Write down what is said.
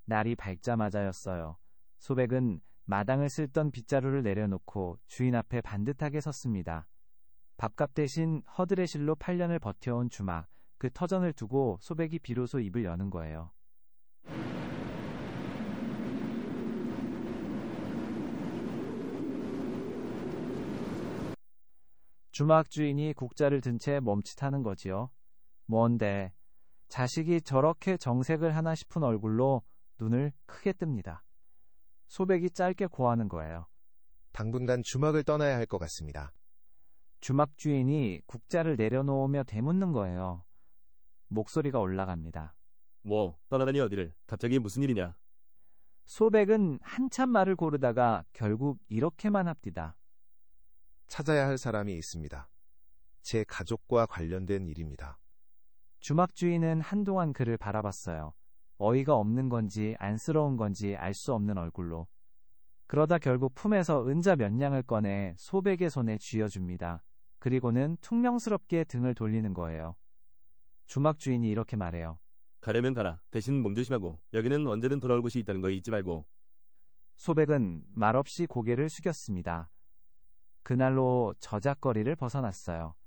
날이 밝자마자였어요. 소백은 마당을 쓸던 빗자루를 내려놓고 주인 앞에 반듯하게 섰습니다. 밥값 대신 허들의 실로 8년을 버텨온 주막, 그 터전을 두고 소백이 비로소 입을 여는 거예요. 주막 주인이 국자를 든 채 멈칫하는 거지요. 뭔데? 자식이 저렇게 정색을 하나 싶은 얼굴로 눈을 크게 뜹니다. 소백이 짧게 고하는 거예요. 당분간 주막을 떠나야 할 것 같습니다. 주막 주인이 국자를 내려놓으며 되묻는 거예요. 목소리가 올라갑니다. 뭐, 떠나다니 어디를? 갑자기 무슨 일이냐? 소백은 한참 말을 고르다가 결국 이렇게만 합디다. 찾아야 할 사람이 있습니다. 제 가족과 관련된 일입니다. 주막 주인은 한동안 그를 바라봤어요. 어이가 없는 건지 안쓰러운 건지 알 수 없는 얼굴로. 그러다 결국 품에서 은자 몇 냥을 꺼내 소백의 손에 쥐어줍니다. 그리고는 퉁명스럽게 등을 돌리는 거예요. 주막 주인이 이렇게 말해요. 가려면 가라. 대신 몸 조심하고. 여기는 언제든 돌아올 곳이 있다는 거 잊지 말고. 소백은 말없이 고개를 숙였습니다. 그날로 저작거리를 벗어났어요.